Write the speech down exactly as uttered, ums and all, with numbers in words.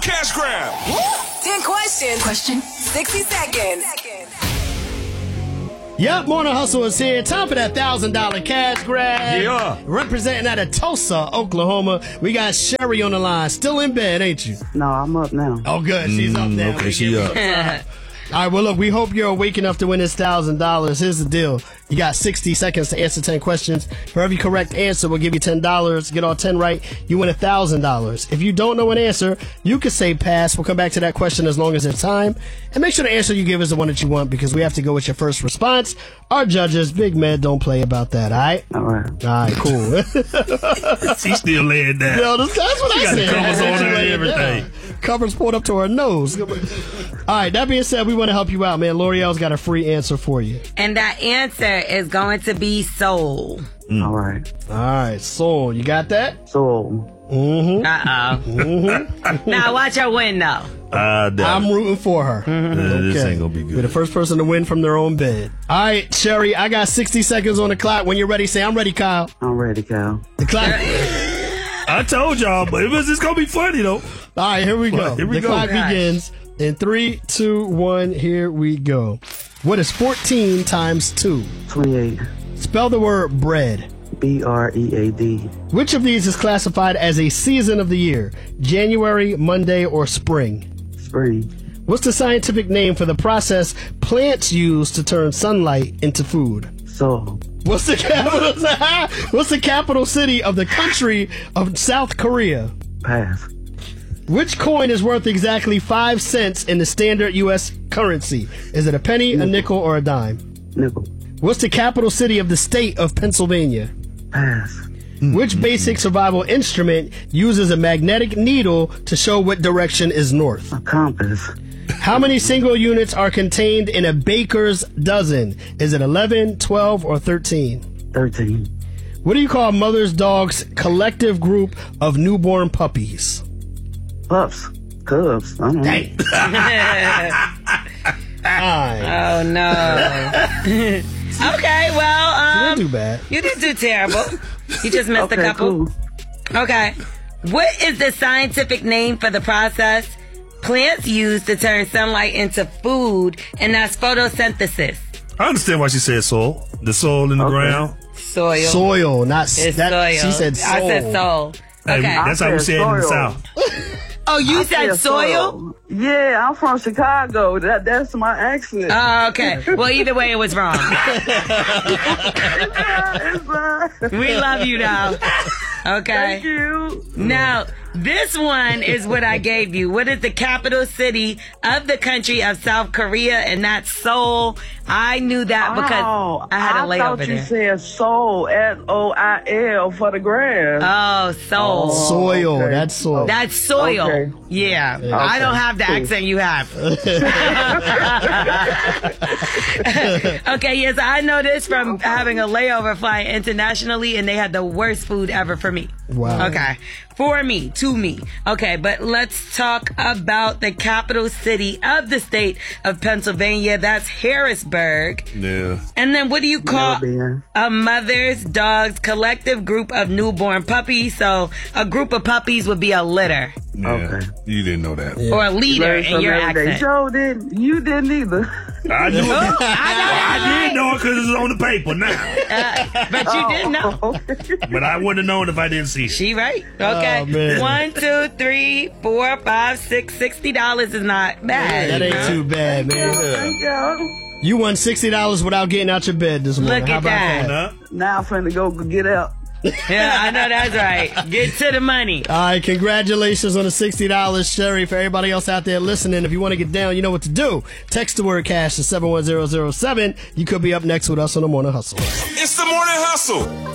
cash grab. ten questions. Question. sixty seconds. Yep, Morning Hustle is here. Time for that one thousand dollars cash grab. Yeah. Representing out of Tulsa, Oklahoma, we got Sherry on the line. Still in bed, ain't you? No, I'm up now. Oh, good. She's up now. Okay, she up. All right, well, look, we hope you're awake enough to win this one thousand dollars. Here's the deal. You got sixty seconds to answer ten questions. For every correct answer, we'll give you ten dollars. Get all ten right, you win one thousand dollars. If you don't know an answer, you can say pass. We'll come back to that question as long as there's time. And make sure the answer you give is the one that you want because we have to go with your first response. Our judges, Big Med, don't play about that, all right? All right. All right, cool. She's still laying down. Yo, that's, that's what She I got the said. covers on her and Laying everything. down. Covers pulled up to her nose. All right, that being said, we want to help you out, man. L'Oreal's got a free answer for you. And that answer is going to be soul. Mm. All right. All right, Soul, you got that? So, Mm-hmm. Uh-oh. Mm-hmm. Now watch her win, though. Uh, I'm rooting for her. uh, This ain't gonna be Be good. the first person to win from their own bed. All right, Sherry, I got sixty seconds on the clock. When you're ready, say, I'm ready, Kyle. I'm ready, Cal. The clock. I told y'all, but it was, it's gonna be funny though. All right, here we go. Well, here we the go. clock Gosh. begins in three, two, one. Here we go. What is fourteen times two? twenty-eight. Spell the word bread. B R E A D. Which of these is classified as a season of the year? January, Monday, or spring? Spring. What's the scientific name for the process plants use to turn sunlight into food? So, What's the capital? What's the capital city of the country of South Korea? pass. Which coin is worth exactly five cents in the standard U S currency? Is it a penny, a nickel, or a dime? Nickel. What's the capital city of the state of Pennsylvania? Pass. Which basic survival instrument uses a magnetic needle to show what direction is north? A compass. How many single units are contained in a baker's dozen? Is it eleven, twelve, or thirteen? thirteen. What do you call mother's dog's collective group of newborn puppies? Pups. Cubs. I don't know. Fine. Oh, no. Okay, well, You um, didn't do bad. you didn't do terrible. You just missed Okay, a couple. cool. Okay. What is the scientific name for the process plants use to turn sunlight into food, and that's photosynthesis? I understand why she said soul. The soul in the Okay. ground. Soil. Soil, not It's that. soil. She said soul. I said soul. Hey, Okay. that's how we I say said it in the soil. South. Oh, you said Yeah, soil? Yeah, I'm from Chicago. That That's my accent. Oh, okay. Well, either way, it was wrong. It's, uh, We love you, though. Okay. Thank you. Now, this one is what I gave you. What is the capital city of the country of South Korea? And that's Seoul. I knew that because Oh, I had a I thought layover you there. said soul, S O I L for the grass. Oh, Seoul. Soil. okay. That's soil. That's soil. Okay. Yeah. I don't have the accent you have. Okay, yes, I know this from having a layover flying internationally, and they had the worst food ever for me. Wow. Okay. For me, to me. Okay, but let's talk about the capital city of the state of Pennsylvania. That's Harrisburg. Yeah. And then what do you call Never been. a mother's dog's collective group of newborn puppies? So a group of puppies would be a litter Yeah. Okay. You didn't know that. or a leader Learn in something your every day. accent. Joe didn't. You didn't either. I knew it. Oh, I know I that, did know it because it's on the paper now. uh, but you didn't know. know. But I wouldn't have known if I didn't see it. She right. Okay. Oh, man. One, two, three, four, five, six. Sixty dollars is not bad. That ain't too bad, man. Thank you. You won sixty dollars without getting out your bed this morning. Look How at about that. Huh? Now I'm finna go get out. Yeah, I know that's right. Get to the money. All right, congratulations on the sixty dollars, Sherry. For everybody else out there listening, if you want to get down, you know what to do. Text the word cash to seven one zero zero seven. You could be up next with us on the Morning Hustle. It's the Morning Hustle.